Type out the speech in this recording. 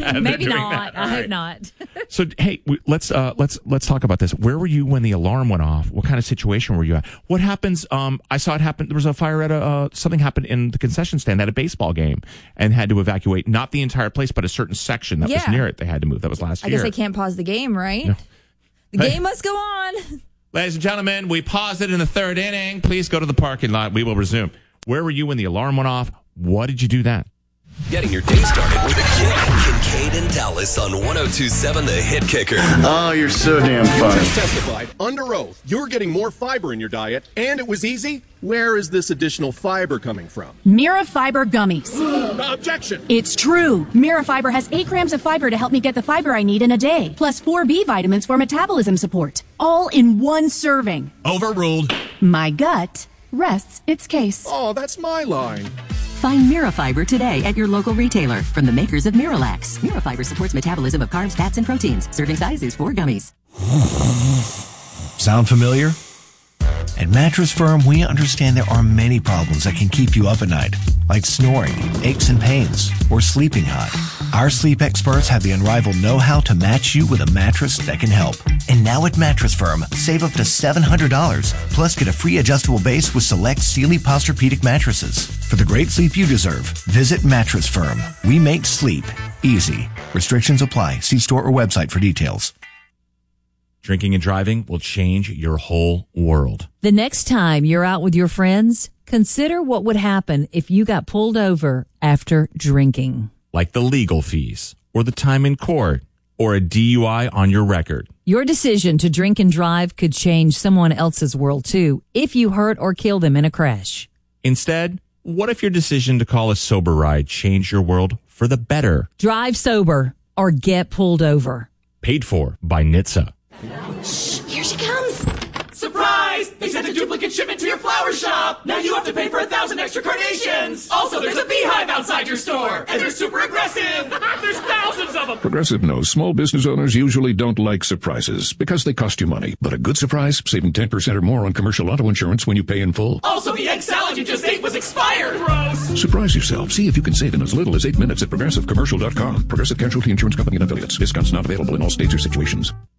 Maybe not. I hope not. So, hey, let's talk about this. Where were you when the alarm went off? What kind of situation were you at? What happens? I saw it happen. There was a fire at something happened in the concession stand at a baseball game and had to evacuate not the entire place, but a certain section that was near it. They had to move. That was last year. I guess they can't pause the game, right? No. The game must go on. Ladies and gentlemen, we paused it in the third inning. Please go to the parking lot. We will resume. Where were you when the alarm went off? What did you do then? Getting your day started with a kick. Kincaid and Dallas on 102.7 The Hit Kicker. Oh, you're so damn funny. Just testified under oath you're getting more fiber in your diet, and it was easy. Where is this additional fiber coming from? Mirafiber gummies. Objection. It's true. Mirafiber has 8 grams of fiber to help me get the fiber I need in a day, plus 4 B vitamins for metabolism support, all in one serving. Overruled. My gut rests its case. Oh, that's my line. Find Mirafiber today at your local retailer from the makers of Miralax. Mirafiber supports metabolism of carbs, fats, and proteins. Serving size is 4 gummies. Sound familiar? At Mattress Firm, we understand there are many problems that can keep you up at night, like snoring, aches and pains, or sleeping hot. Our sleep experts have the unrivaled know-how to match you with a mattress that can help. And now at Mattress Firm, save up to $700, plus get a free adjustable base with select Sealy Posturepedic mattresses. For the great sleep you deserve, visit Mattress Firm. We make sleep easy. Restrictions apply. See store or website for details. Drinking and driving will change your whole world. The next time you're out with your friends, consider what would happen if you got pulled over after drinking. Like the legal fees, or the time in court, or a DUI on your record. Your decision to drink and drive could change someone else's world too, if you hurt or kill them in a crash. Instead, what if your decision to call a sober ride changed your world for the better? Drive sober or get pulled over. Paid for by NHTSA. Shh, here she comes. Surprise! They sent a duplicate shipment to your flower shop. Now you have to pay for 1,000 extra carnations. Also, there's a beehive outside your store, and they're super aggressive. There's thousands of them. Progressive knows small business owners usually don't like surprises because they cost you money. But a good surprise, saving 10% or more on commercial auto insurance when you pay in full. Also, the egg salad you just ate was expired. Gross. Surprise yourself. See if you can save in as little as 8 minutes at ProgressiveCommercial.com. Progressive Casualty Insurance Company and Affiliates. Discounts not available in all states or situations.